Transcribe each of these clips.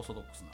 ソドックスな。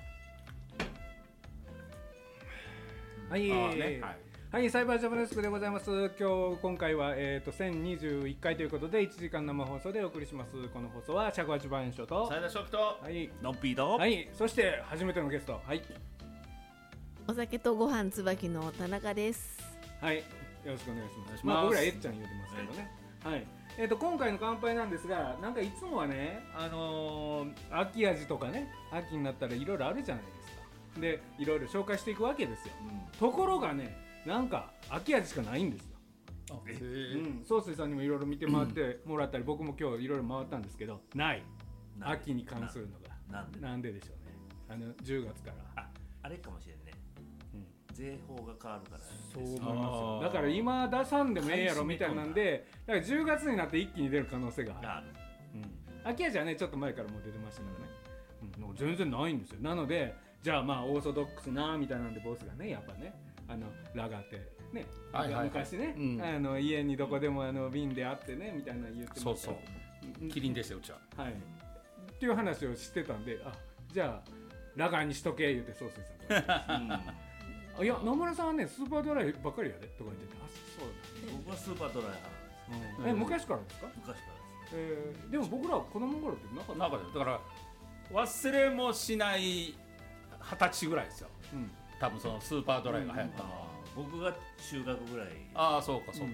はい、はい、サイバージャパネスクでございます。今回は、1021回ということで1時間生放送でお送りします。この放送は尺八番所と斉田食と、 はい、 のんぴーと、 はい、そして初めてのゲスト、はい、 お酒とご飯椿の田中です。 はい、よろしくお願いします。まあ僕らえっちゃん言うてますけどね。はい、今回の乾杯なんですが、なんかいつもはね、秋味とかね、秋になったらいろいろあるじゃないですか。で、いろいろ紹介していくわけですよ。ところがね、なんか秋味しかないんですよ。総帥さんにもいろいろ見てもらってもらったり、僕も今日いろいろ回ったんですけど、ない秋に関するのがなんででしょうね。10月からあれかもしれんね、税法が変わるから、ね、 そう思いますよ。だから今出さんでもええやろみたいなんで、だから10月になって一気に出る可能性がある。秋味はねちょっと前からもう出てましたからね、もう全然ないんですよ。なのでじゃあまあオーソドックスなみたいなんでボスがね、やっぱねラガーってね、昔ね、家にどこでも瓶であってねみたいな言ってました。 そうそうキリンでしたようちは。 はいっていう話をしてたんで、じゃあラガーにしとけ言うて総帥さんがいや野村さんはねスーパードライばっかりやでとか言ってて、そうだ、 僕はスーパードライ派なんです。昔からですか？ 昔からです。 でも僕らは子供頃ってなかった。 だから忘れもしない20歳ぐらいですよ、多分そのスーパードライが流行ったのは、 僕が中学ぐらい。 ああそうかそうか、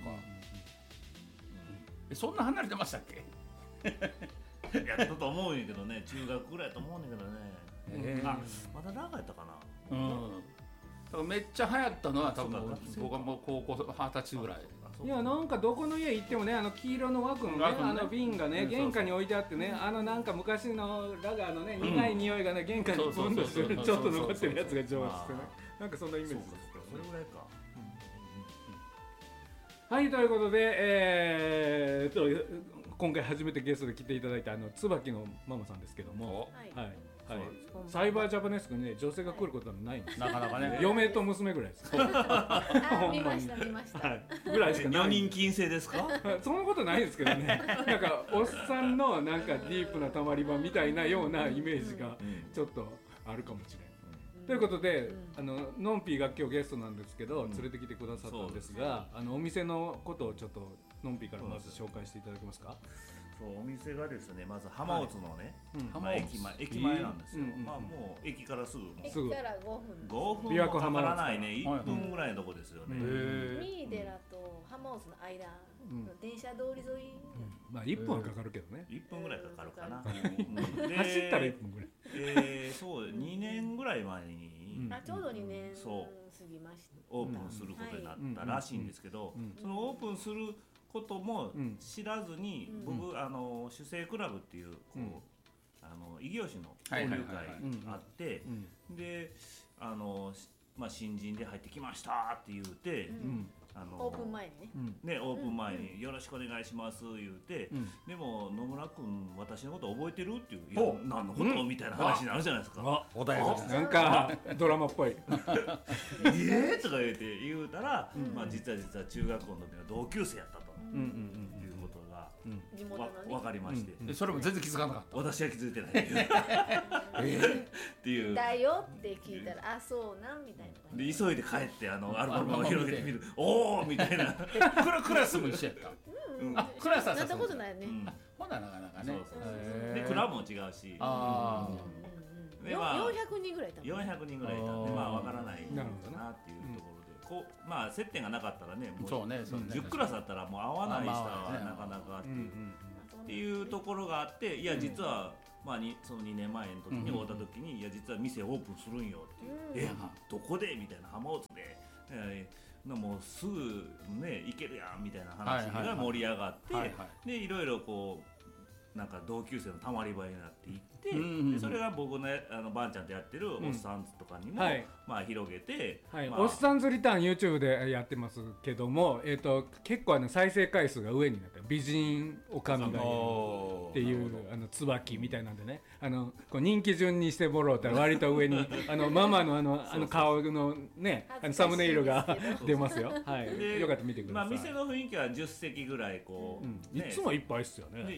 そんな離れてましたっけ？ やったと思うんやけどね、中学ぐらいやと思うんだけどね、まだ長かったかな。 だからめっちゃ流行ったのは多分僕はもう高校20歳ぐらい。 いやなんかどこの家行ってもね、黄色の枠のね、瓶がね玄関に置いてあってね、なんか昔のラガーのね苦い匂いがね玄関にポンとしてちょっと残ってるやつが上手してね、なんかそんなイメージです。 それぐらいか。 はい、ということで今回初めてゲストで来ていただいた椿のママさんですけども、サイバージャパネスクにね女性が来ることはないんです。 なかなかね。 嫁と娘ぐらいです。 見ました。 ぐらいしかない。 女人禁制ですか？ そんなことないですけどね。なんかおっさんのなんかディープなたまり場みたいなようなイメージがちょっとあるかもしれない。ということで、のんぴーが今日ゲストなんですけど、連れてきてくださったんですが、お店のことをちょっとのんぴーからまず紹介していただけますか？ そうお店がですね、まず浜松のね、駅前なんですよ。もう駅からすぐ駅から5分 5分もかからないね、1分ぐらいのとこですよね。 三井寺と浜松の間の電車通り沿い、 まあ1分はかかるけどね。 1分ぐらいかかるかな。 走ったら1分ぐらい。 そう2年ぐらい前にちょうど2年過ぎました。 オープンすることになったらしいんですけど、そのオープンすることも知らずに、僕主生クラブっていう異業種の交流会あって、で新人で入ってきましたって言うて、 オープン前にね、オープン前によろしくお願いします言うて、でも野村君私のこと覚えてるっていう、いや何のことみたいな話になるじゃないですか。 なんかドラマっぽい。 とか言うたら、実は中学校の時の同級生やったということが分かりまして、 それも全然気づかなかった。 私は気づいてないっていうだよって聞いたら、そうなんみたいな。 で急いで帰ってアルバムを広げてみる、おーみたいな。 クラスも一緒やった。クラスはなったことないよね。 ほななかなかね。 でクラブも違うし、 400人ぐらいいた。 400人ぐらいいたんで、分からないかなっていうところで、接点がなかったらね、もう10クラスだったらもう合わない人はなかなかっていうところがあって、いや実はその2年前の時に会った時に、いや実は店オープンするんよっていう、どこでみたいな、浜松でもうすぐね行けるやんみたいな話が盛り上がって、でいろいろこうなんか同級生のたまり場になっていって、でそれが僕のばんちゃんとやってるおっさんずとかにも広げて、 おっさんずリターン YouTube でやってますけども、結構再生回数が上になって美人おかみがいるっていう椿みたいなんでね、こう人気順にしてもらったら割と上にママの顔のねサムネイルが出ますよ。はい、よかったら見てください。 店の雰囲気は10席ぐらいこう、 いつもいっぱいっすよね。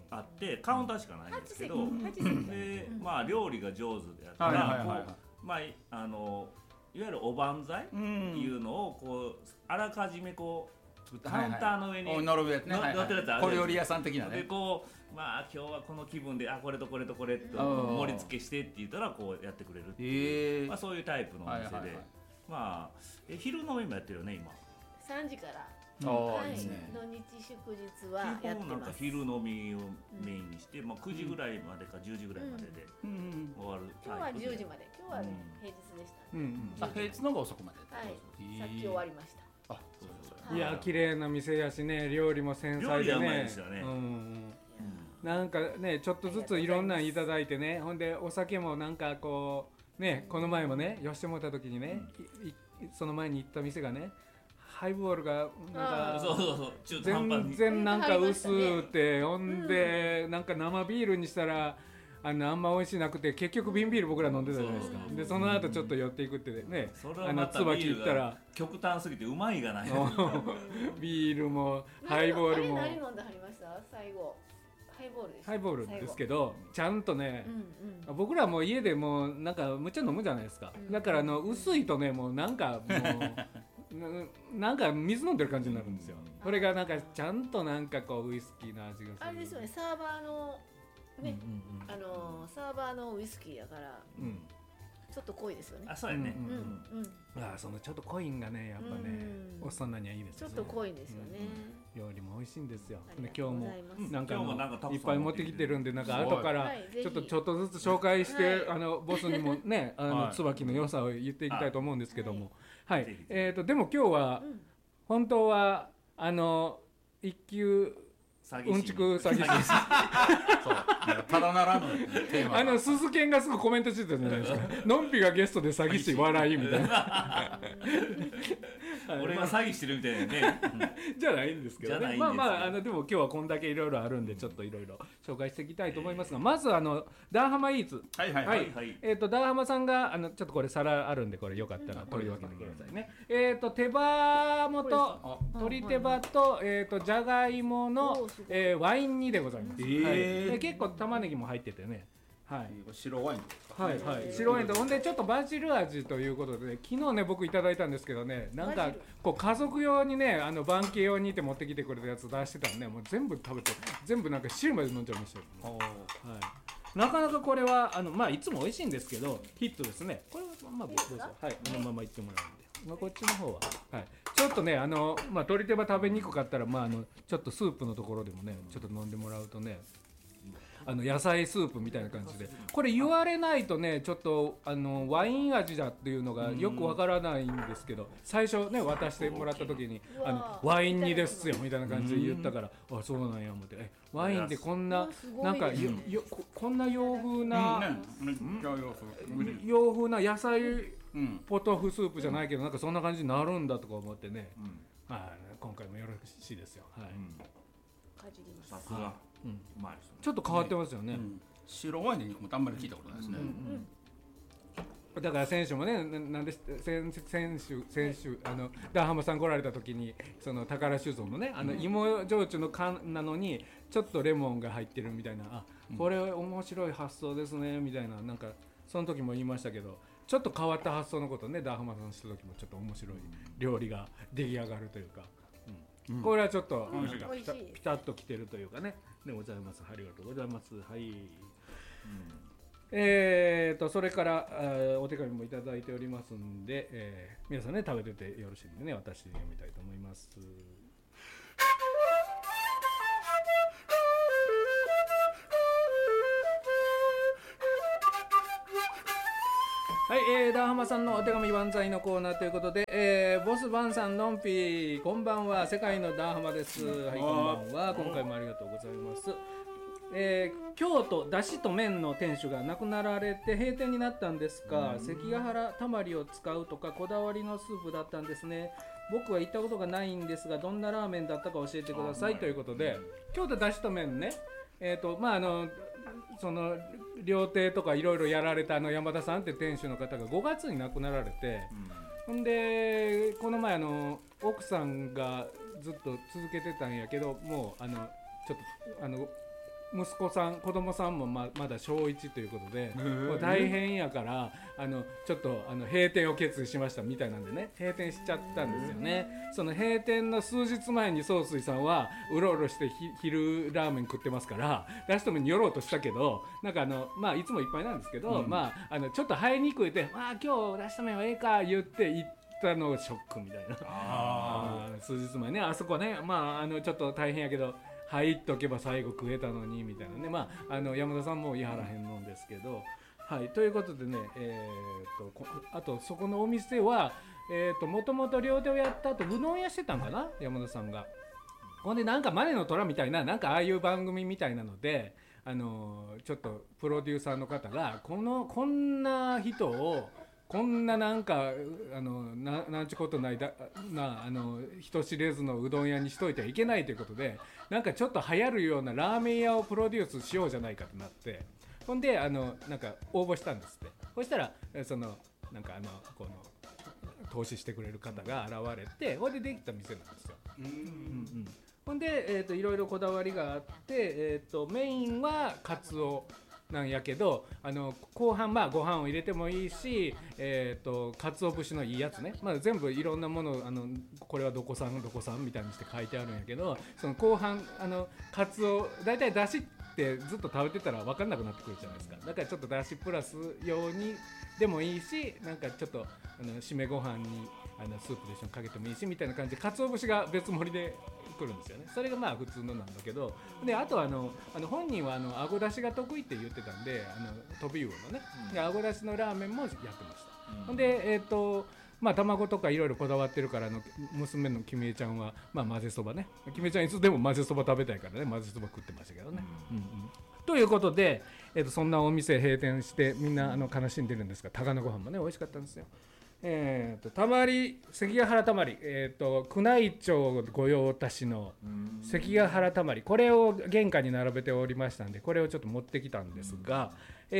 あってカウンターしかないんですけど、でまあ料理が上手でやったらまあいわゆるおばんざいっていうのをこうあらかじめこうカウンターの上に乗るやつね、 乗ってるやつある。 小料理屋さん的なね。 でこうまあ今日はこの気分でこれとこれとこれって盛り付けしてって言ったらこうやってくれるっていう、まあそういうタイプのお店で、まあ昼飲みもやってるよね今。 3時から。 土日祝日はやってます。 なんか昼飲みをメインにして、まあ9時ぐらいまでか10時ぐらいまでで終わる。 今日は10時まで。今日はね平日でした。 平日の方が遅くまで。 はい。さっき終わりました。 あ、そうそう。いや綺麗な店やしね、料理も繊細でね。なんかねちょっとずついろんなのいただいてね、ほんでお酒もなんかこうね、この前もね寄してもらった時にね、その前に行った店がね。ハイボールがなんか全然なんか薄くて、ほんでなんか生ビールにしたらあんま美味しなくて結局瓶ビール僕ら飲んでたじゃないですか。でその後ちょっと寄っていくってね、椿行ったら極端すぎてうまいがないビールもハイボールも何飲んではりました最後。 ハイボールですけどちゃんとね、僕らも家でもなんかむっちゃ飲むじゃないですか。だから薄いとねもうなんかもうなんか水飲んでる感じになるんですよ。これがなんかちゃんとなんかこうウイスキーの味がする。 あれですよね、サーバーのね、サーバーのウイスキーだから、ちょっと濃いですよね。 あ、そうやね。 そのちょっと濃いんがねやっぱね、おっさんなにはいいですよね。 ちょっと濃いんですよね。 料理も美味しいんですよ。今日もなんかいっぱい持ってきてるんで、なんか後からちょっとずつ紹介してボスにもね椿の良さを言っていきたいと思うんですけども、はい。でも今日は本当は一級うんちく詐欺師ただならぬテーマ鈴研がすぐコメントしてたじゃないですか。のんぴがゲストで詐欺師笑いみたいな俺が詐欺してるみたいなねじゃないんですけどね。まあでも今日はこんだけいろいろあるんでちょっといろいろ紹介していきたいと思いますが、まずダーハマイーツ、ダーハマさんがちょっとこれ皿あるんでこれよかったら取り分けてくださいね。手羽元、鶏手羽とじゃがいものワイン煮でございます。結構玉ねぎも入っててね。はい。 白ワインですか。 はいはい。白ワインとほんでちょっとバジル味ということで、昨日ね僕いただいたんですけどね、なんかこう家族用にね晩慶用にって持ってきてくれたやつ出してたんで、もう全部食べて全部なんか汁まで飲んじゃいましたよ。はい。なかなかこれはまあいつも美味しいんですけどヒットですね。これはまあどうぞ。はい。このままいってもらうんで。まあこっちの方ははい。ちょっとねまあ鶏手羽食べにくかったらまあちょっとスープのところでもねちょっと飲んでもらうとね。野菜スープみたいな感じで、これ言われないとねちょっとワイン味だっていうのがよくわからないんですけど、最初ね渡してもらった時にワイン煮ですよみたいな感じで言ったから、あそうなんや思って、ワインってこんななんかこんな洋風な野菜ポトフスープじゃないけどなんかそんな感じになるんだとか思ってね、今回もよろしいですよ。はい。 さすが。うまいですね。 ちょっと変わってますよね。 白ワインで煮込むとあんまり聞いたことないですね。 だから選手もね、なんで先週ダーハマさん来られた時にその宝酒造のね芋焼酎の缶なのにちょっとレモンが入ってるみたいな、これ面白い発想ですねみたいな、なんかその時も言いましたけど、ちょっと変わった発想のことねダーハマさんした時もちょっと面白い料理が出来上がるというか。これはちょっとピタッときてるというかね。でございます。ありがとうございます。はい。それからお手紙もいただいておりますんで、皆さんね食べててよろしいんでね、私読みたいと思います。はい、ダーハマさんのお手紙万歳のコーナーということで、ボスバンさんのんぴこんばんは、世界のダーハマです。はい、こんばんは。今回もありがとうございます。京都だしと麺の店主が亡くなられて閉店になったんですが、関ヶ原たまりを使うとかこだわりのスープだったんですね。僕は行ったことがないんですが、どんなラーメンだったか教えてくださいということで、京都だしと麺ね、その料亭とかいろいろやられた山田さんって店主の方が5月に亡くなられて、ほんでこの前奥さんがずっと続けてたんやけど、もうちょっと息子さん子供さんもまだ小1ということで、大変やからちょっと閉店を決意しましたみたいなんでね、閉店しちゃったんですよね。その閉店の数日前に宗水さんはうろうろして昼ラーメン食ってますから、出しとめに寄ろうとしたけど、なんかいつもいっぱいなんですけど、ちょっと入りにくいで、今日出しとめはええか言って行ったのショックみたいな。数日前ね、あそこね、ちょっと大変やけど入っとけば最後食えたのにみたいなね、山田さんも言い張らへんのんですけど、はい、ということでね、あとそこのお店はもともと料亭をやった後うどん屋してたんかな、山田さんが。ほんでなんかマネの虎みたいな、なんかああいう番組みたいなので、ちょっとプロデューサーの方がこんな人をこんななんかなんちゅことない人知れずのうどん屋にしといてはいけないということで、なんかちょっと流行るようなラーメン屋をプロデュースしようじゃないかとなって、ほんでなんか応募したんですって。そしたらなんかこの投資してくれる方が現れて、ほんでできた店なんですよ。ほんで、いろいろこだわりがあって、メインはカツオなんやけど、後半ご飯を入れてもいいし、鰹節のいいやつね、全部いろんなものこれはどこ産みたいにして書いてあるんやけど、その後半カツオ大体だしってずっと食べてたら分かんなくなってくるじゃないですか。だからちょっとだしプラス用にでもいいし、なんかちょっと締めご飯にスープで一緒にかけてもいいしみたいな感じで、鰹節が別盛りで来るんですよね。それが普通のなんだけど、であと本人はあごだしが得意って言ってたんで、飛び魚のね、であごだしのラーメンもやってました。ほんで卵とかいろいろこだわってるから、娘のきみえちゃんは混ぜそばね、きみえちゃんいつでも混ぜそば食べたいからね、混ぜそば食ってましたけどね。ということで、そんなお店閉店してみんな悲しんでるんですが、高菜ご飯もね美味しかったんですよ。たまり関ヶ原たまり、宮内庁御用達の関ヶ原たまり、これを玄関に並べておりましたんで、これをちょっと持ってきたんですが、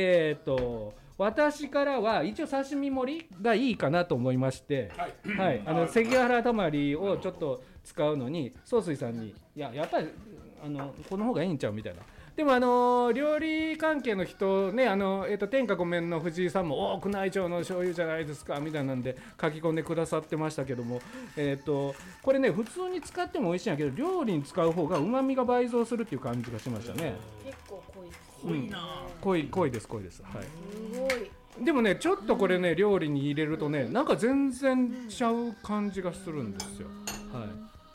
私からは一応刺身盛りがいいかなと思いまして、はい、関ヶ原たまりをちょっと使うのに宗水さんにやっぱりこの方がいいんちゃうみたいな。でも料理関係の人ね、天下御免の藤井さんも宮内庁の醤油じゃないですかみたいなんで書き込んでくださってましたけども、これね普通に使っても美味しいんやけど、料理に使う方が旨味が倍増するっていう感じがしましたね。 結構濃い。 濃いな。 濃いです。はい。 すごい。 でもねちょっとこれね料理に入れるとね、なんか全然ちゃう感じがするんですよ。はい。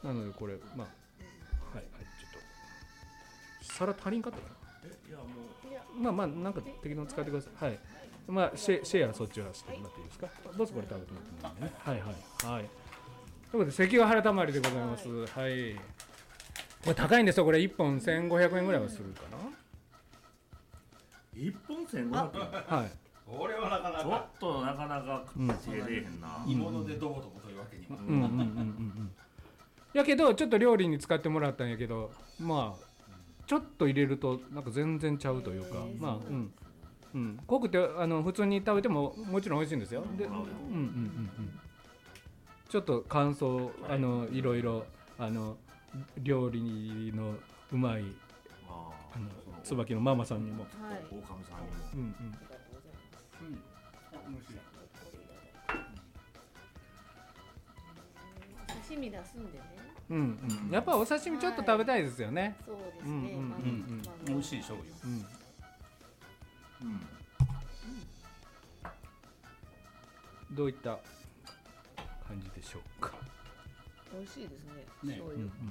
なのでこれはい。皿足りんかったかな。なんか適当に使ってください。はい。シェアそっちはしてもらっていいですか。どうぞこれ食べてもらってもいいね。はい。ということで関ヶ原たまりでございます。はい。これ高いんですよ。これ1本1500円ぐらいはするかな。 1本1500円。 はい。 これはなかなかちょっとなかなか手出えへんな。 鋳物でどこどこというわけには。 やけどちょっと料理に使ってもらったんやけど、ちょっと入れるとなんか全然ちゃうというか、濃くて普通に食べてももちろん美味しいんですよ。で、ちょっと感想いろいろ料理のうまい椿のママさんにも、 大神さんにも。 刺身出すんでね。 やっぱお刺身ちょっと食べたいですよね。 そうですね。 美味しい醤油。 どういった感じでしょうか。 美味しいですね。醤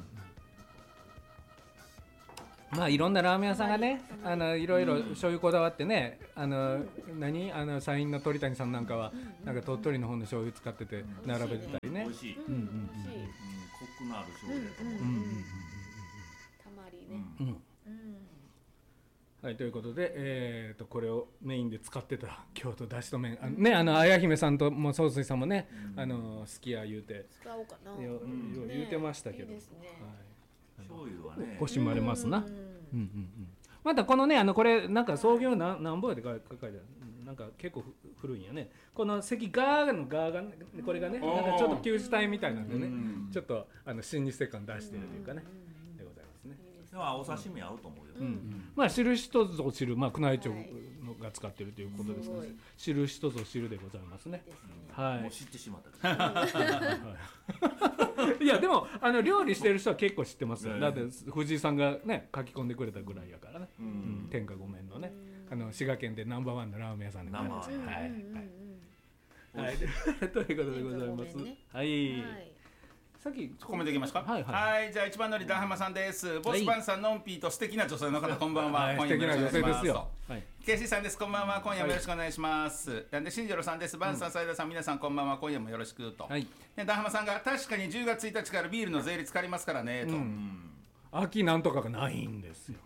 油。いろんなラーメン屋さんがね、いろいろ醤油こだわってね、社員の鳥谷さんなんかはなんか鳥取の方の醤油使ってて並べてたりね。 美味しい。コクのある醤油。 たまりね。 はい、ということで、これをメインで使ってた京都だしと麺、綾姫さんとも宗水さんもね、好きや言うて使おうかな言うてましたけど、 醤油はね惜しまれますな。またこのねこれなんか創業何本やで書いてある、なんか結構古いんやね。この関ガーのガーがこれがねなんかちょっと旧字体みたいなんでね、ちょっと老舗感出してるというかねでございますね。 お刺身合うと思うよ。 まあ知る人ぞ知る、まあ宮内庁が使っているということですので、知る人ぞ知るでございますね。はい。 もう知ってしまったけど。いやでも料理してる人は結構知ってますよ。だって藤井さんがね書き込んでくれたぐらいやからね。天下御免のね滋賀県でナンバーワンのラーメン屋さんでございます。はい。ということでございます。はい。さっきコメントいきますか。はい、じゃあ一番乗りダハマさんです。ボスバンさん、ノンピーと素敵な女性の方、こんばんは。 素敵な女性ですよ。 ケイシーさんです。こんばんは。今夜もよろしくお願いします。で、新次郎さんです。バンさん、斉田さん、皆さんこんばんは。今夜もよろしくと。で、ダハマさんが確かに10月1日からビールの税率変わりますからねと。 秋なんとかがないんですよ。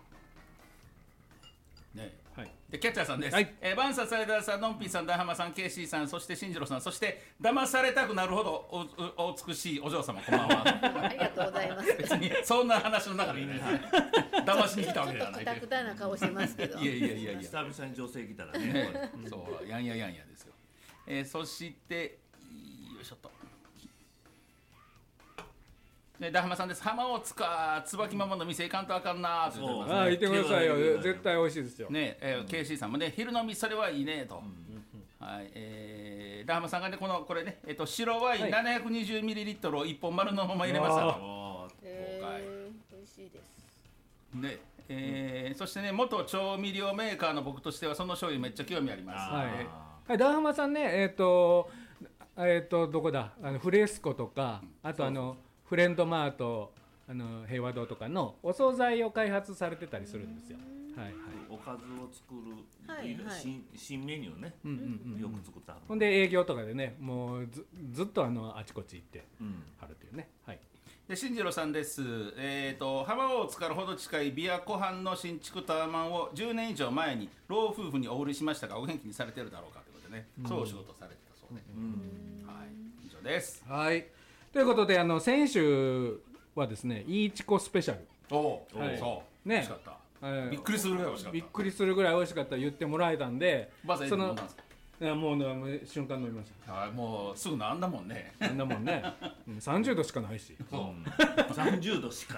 ね。でキャッチャーさんです。バンサー、斉田さん、ノンピーさん、ダハマさん、ケイシーさん、そして新次郎さん、そして騙されたくなるほどお美しいお嬢様、こんばんは。 ありがとうございます。 別にそんな話の中でいいね。騙しに来たわけじゃない。 くたくたな顔してますけど。 いや。 久々に女性来たらね。 そう、やんやですよ。そしてよいしょっと。ダハマさんです。浜大塚椿ママの店行かんとあかんなーって言ってますね。 行ってくださいよ。絶対美味しいですよ。 ね、KC さんもね、昼飲みそれはいいねと。はい、ダハマさんがね、これね、白ワイン720ミリリットルを1本丸のまま入れましたと。 美味しいです。 ね、そしてね、元調味料メーカーの僕としてはその醤油めっちゃ興味あります。 はい、ダハマさんね、どこだ、フレスコとか、あとフレンドマート、平和堂とかのお惣菜を開発されてたりするんですよ。はいはい。 おかずを作る新メニューね。よく作ってはる。 ほんで営業とかでね、もうずっとあちこち行ってはるというね。はい。 で新次郎さんです。浜大塚からほど近い琵琶湖畔の新築タワマンを10年以上前に老夫婦にお売りしましたが、お元気にされてるだろうかということでね、そうお仕事されてたそうで。はい。以上です。 はい。ということで先週はですね、イーチコスペシャル。 そうね、美味しかった。びっくりするぐらい美味しかった。 びっくりするぐらい美味しかった言ってもらえたんで、 そのもう瞬間飲みました。 もうすぐなんだもんね。 なんだもんね。30度しかないし。 30度しか。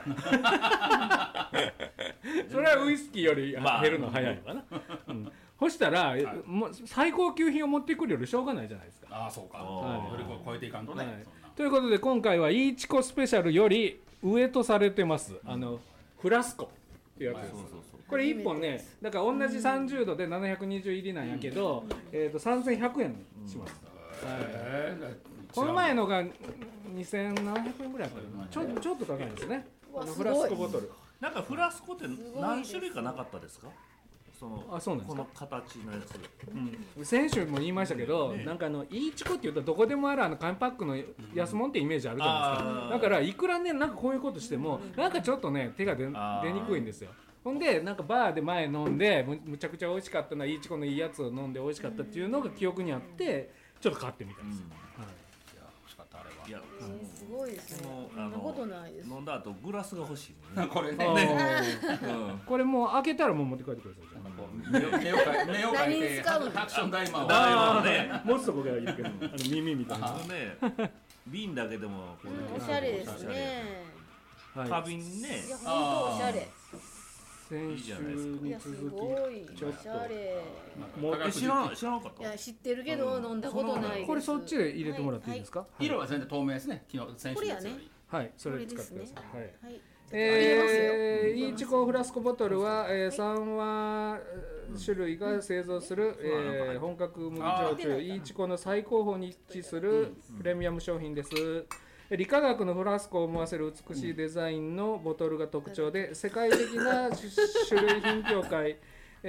それはウイスキーより減るの早いわな。そしたら最高級品を持ってくるよりしょうがないじゃないですか。 ああそうか。それを超えていかんとね。 ということで今回はイーチコスペシャルより上とされてますフラスコっていうやつです。これ1本ね、だから同じ30度で720入りなんやけど、3100円します。この前のが2700円ぐらいだったかな。ちょっと高いんですね。フラスコボトル。 なんかフラスコって何種類かなかったですか？ そうなんですか。 この形のやつ。先週も言いましたけど、なんかイーチコって言ったらどこでもある紙パックの安物ってイメージあるじゃないですか。だからいくらね、なんかこういうことしてもなんかちょっとね手が出にくいんですよ。ほんでなんかバーで前飲んでむちゃくちゃ美味しかったな、イーチコのいいやつを飲んで美味しかったっていうのが記憶にあってちょっと買ってみたんですよ。 いやすごいですね。そんなことないです。 飲んだ後グラスが欲しいね。 これね。 これもう開けたらもう持って帰ってください。 目を描いてアクションダイマーをね。 持つとこがいるけど耳みたいな。 瓶だけでもおしゃれですね。 花瓶ね。 いや本当おしゃれ。 先週に続きちょっと知らなかった。 いや知ってるけど飲んだことないです。 これそっちで入れてもらっていいですか？ 色は全然透明ですね。先週のやつより。 はい、それ使ってください。イーチコフラスコボトルは3和種類が製造する本格麦焼酎イーチコの最高峰に位置するプレミアム商品です。理化学のフラスコを思わせる美しいデザインのボトルが特徴で、世界的な種類品評会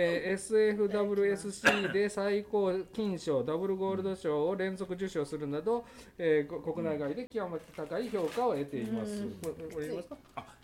SFWSC で最高金賞ダブルゴールド賞を連続受賞するなど、国内外で極めて高い評価を得ています。これ言いますか？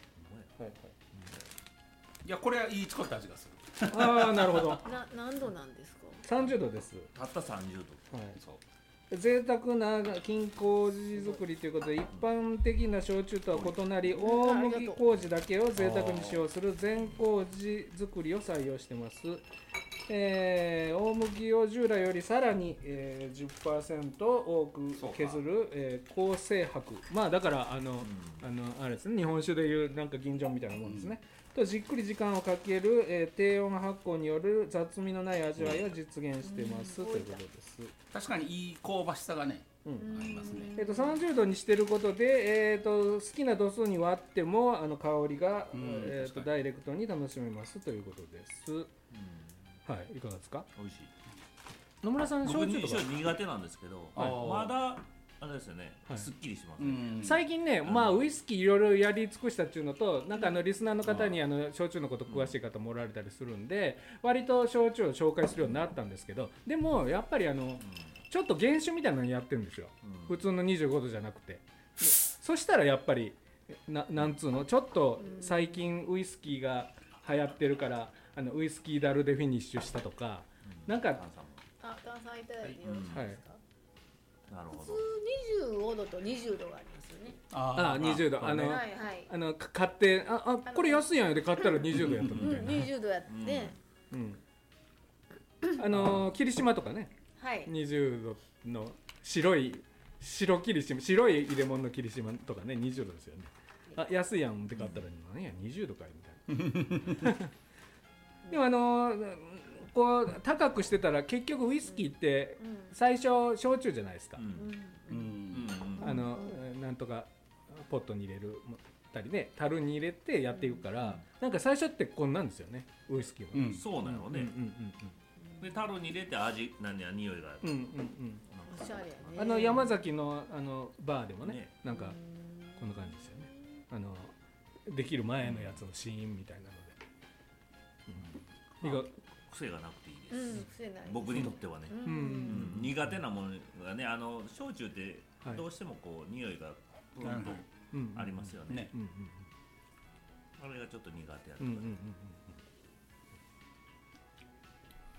いやこれはいいチコって味がする。 ああなるほど。 何度なんですか ？30度です。 たった30度。 そう。 贅沢な金麹作りということで、一般的な焼酎とは異なり大麦麹だけを贅沢に使用する全麹作りを採用してます。 大麦を従来よりさらに、10% 多く削る、高精白、まあだからあれですね、日本酒でいうなんか吟醸みたいなもんですね、とじっくり時間をかける、低温発酵による雑味のない味わいを実現してます、ということです。 確かにいい香ばしさがね、ありますね。 30度にしてることで、好きな度数に割っても香りが、ダイレクトに楽しめますということです。はい、いかがですか？ 美味しい。 野村さん、焼酎とか苦手なんですけど、まだあれですよね、すっきりしますね。 最近ね、まあウイスキーいろいろやり尽くしたっていうのと、なんかリスナーの方に焼酎のこと詳しい方もおられたりするんで、割と焼酎を紹介するようになったんですけど、でもやっぱりちょっと原酒みたいなのやってるんですよ、普通の25度じゃなくて。そしたらやっぱりなんつうの、ちょっと最近ウイスキーが流行ってるからウイスキーダルでフィニッシュしたとか、なんか炭酸いただいてよろしいですか？ なるほど。 普通25度と20度がありますよね。 20度買ってこれ安いやんで買ったら20度やったみたいな。 20度やって、 霧島とかね、20度の白霧島、白い入れ物の霧島とかね、20度ですよね。安いやんって買ったら何や20度かいみたいな。でもこう高くしてたら結局ウイスキーって最初焼酎じゃないですか。なんとかポットに入れるたりね、樽に入れてやっていくから、なんか最初ってこんなんですよね、ウイスキーは。 そうなのね。で樽に入れて匂いがある。 おしゃれね。 山崎のバーでもね、なんかこんな感じですよね。できる前のやつのシーンみたいなので。 癖がなくていいです。 癖ない。 僕にとってはね。苦手なものがね、焼酎ってどうしてもこう匂いがプンとありますよね。あれがちょっと苦手やった。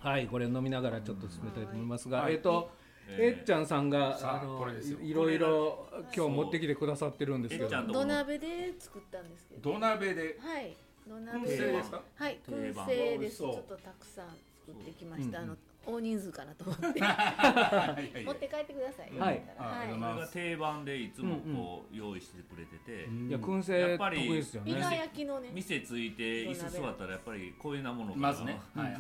はい、これ飲みながらちょっと進めたいと思いますが、えっちゃんさんがいろいろ今日持ってきてくださってるんですけど、 土鍋で作ったんですけど。 土鍋で。 はい。土鍋ですか？ はい、燻製です。ちょっとたくさん作ってきました。大人数かなと思って持って帰ってください。 はい。 それが定番でいつもこう用意してくれてて、 いや燻製得意ですよね。 イカ焼きのね。 店ついて椅子座ったらやっぱりこういうなものまずね。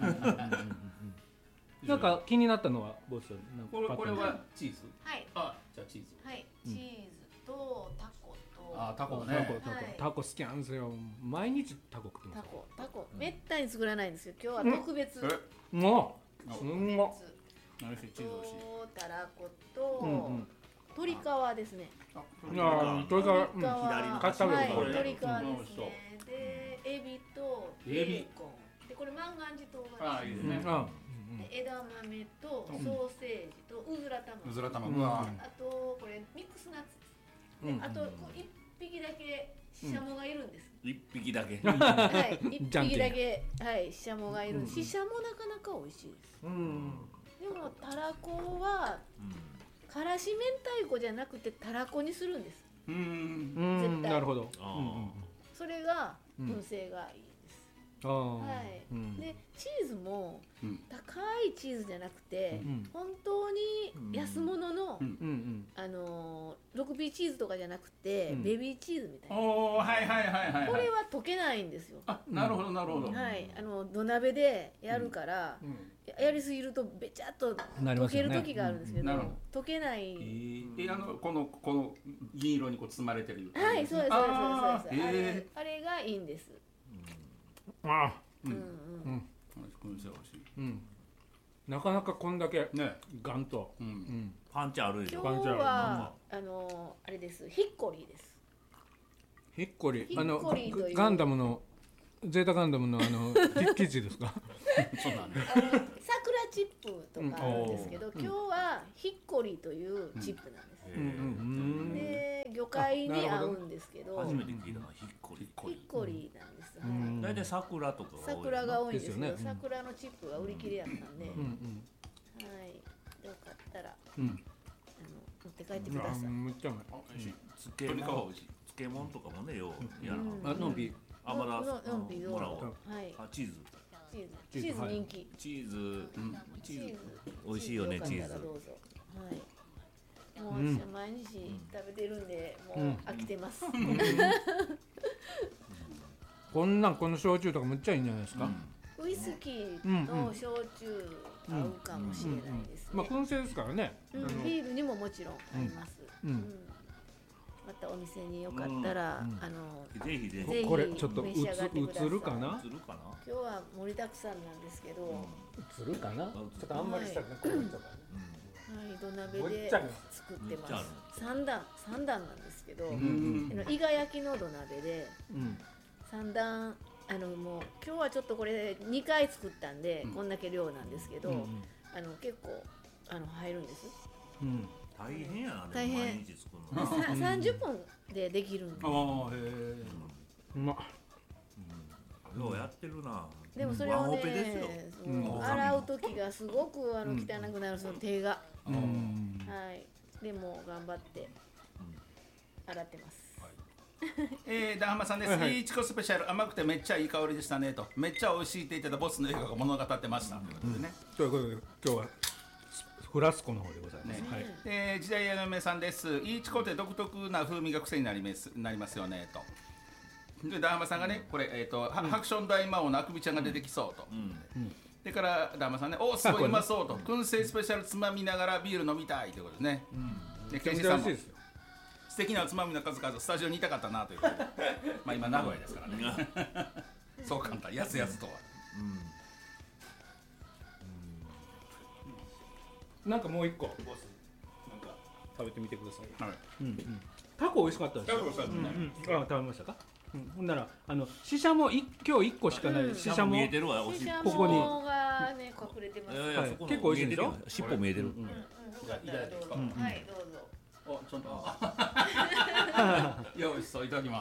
なんか気になったのはボス。 これはチーズ。 はい。 じゃあチーズ。 はい。チーズとタコと。 タコね。 タコ好きなんですよ。毎日タコ食ってます。 タコめったに作らないんですよ。今日は特別。 もう。 特別。たらこと鶏皮ですね。 鶏皮。 鶏皮ですね。でエビとベーコン。でこれ万願寺唐辛子。枝豆とソーセージとうずら卵。あとこれミックスナッツ。あと一匹だけシシャモがいるんです。 一匹だけ。 はい、一匹だけシシャモがいる。シシャモなかなか美味しいです。でもたらこはからし明太子じゃなくてたらこにするんです。絶対。 なるほど。 それが燻製がいい。はい、でチーズも高いチーズじゃなくて、本当に安物の6P チーズとかじゃなくて、ベビーチーズみたいな。これは溶けないんですよ。 なるほどなるほど。 はい、土鍋でやるから、やりすぎるとべちゃっと溶ける時があるんですけど、溶けない。 この銀色にこう包まれてる。 はい、そうですそうです。あれがいいんです。 なかなかこんだけガンとパンチあるでしょ。 今日はあれです。ヒッコリーです。 ヒッコリーガンダムのゼータガンダムの生地ですか？ そうなんです。 桜チップとかあるんですけど、今日はヒッコリーというチップなんです。で魚介に合うんですけど、 初めて聞いたのはヒッコリー。 ヒッコリーなんです。 大体桜とか桜が多いんですけど、桜のチップが売り切れやったんで、はい、よかったら持って帰ってください。 めっちゃうまい。 漬物とかもね、ようやらのんびまだのんびもらおう。 はい。 チーズ。 チーズ人気。 チーズ美味しいよね、チーズ。 どうぞ。はい。もう私毎日食べてるんで、もう飽きてます。 この焼酎とかむっちゃいいんじゃないですか。 ウイスキーと焼酎合うかもしれないですね。 まあ燻製ですからね。 ビールにももちろん合います。またお店によかったらぜひこれちょっと映るかな。 今日は盛りだくさんなんですけど。 映るかな。ちょっとあんまりしたくない。これとか。 はい、土鍋で作ってます。三段なんですけど、伊賀焼きの土鍋で三段もう今日はちょっとこれ2回作ったんでこんだけ量なんですけど、結構入るんです。 大変やな。 大変。 毎日作るの。 30分でできるんです。 ああ、へえ。うまっ。 ようやってるな。 でもそれをね、洗う時がすごく汚くなる、その手が。はい。でも頑張って洗ってます。 ダハマさんです。いいチコスペシャル、甘くてめっちゃいい香りでしたねと、めっちゃ美味しいって言ってたボスの映画が物語ってましたということでね。 ということで今日はフラスコの方でございます。 時代屋の嫁さんです。いいチコって独特な風味が癖になりますよねと。でダハマさんがね、これハクション大魔王のあくびちゃんが出てきそうと。でからダハマさんね、おすごいうまそうと、燻製スペシャルつまみながらビール飲みたいということですね。でケンジさんも素敵なおつまみの数々スタジオにいたかったなということで、まあ今名古屋ですからね。そう簡単、やすやすとは。 なんかもう一個食べてみてください。タコ美味しかったです。 タコ美味しかったね。 食べましたか。ほんならシシャモ今日1個しかない。シシャモ見えてるわ。 ここにがね隠れてます。 結構美味しいでしょ。 尻尾見えてる。 はい、どうぞ。 お、ちょっと。よし、そういただきます。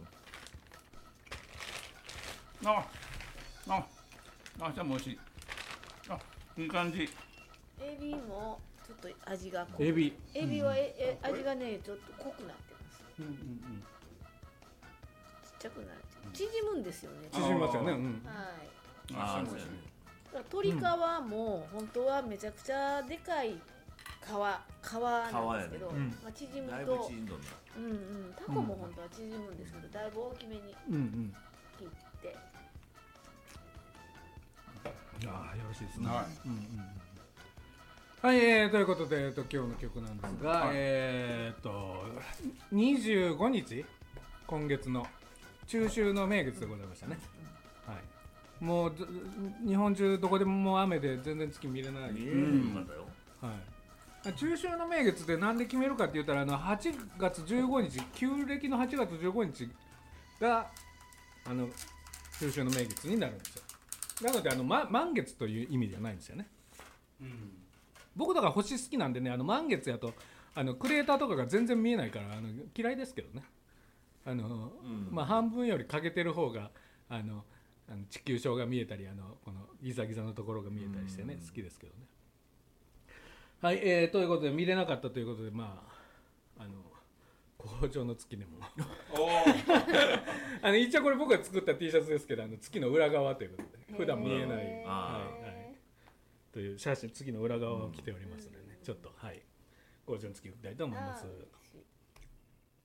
じゃあもう美味しい。いい感じ。 エビもちょっと味が濃く。 エビは味がねちょっと濃くなってます。ちっちゃくなる。縮むんですよね。 縮みますよね。 はい。鶏皮も本当はめちゃくちゃでかい皮なんですけど、縮むと、タコも本当は縮むんですけど、だいぶ大きめに切って。 ああ、よろしいですね。はい、ということで、今日の曲なんですが、25日今月の中秋の名月でございましたね。はい。もう日本中どこでももう雨で全然月見れない。はい。中秋の名月でなんで決めるかって言ったら8月15日旧暦の8月15日が中秋の名月になるんですよ。なので満月という意味ではないんですよね。僕だから星好きなんでね、満月やとクレーターとかが全然見えないから嫌いですけどね。まあ半分より欠けてる方が地球上が見えたりこのギザギザのところが見えたりしてね、好きですけどね。はい、ということで見れなかったということで、まあ工場の月でも一応これ僕が作った T シャツですけど月の裏側ということで普段見えない、という写真月の裏側を着ておりますのでね、ちょっとはい工場の月を着たいと思います。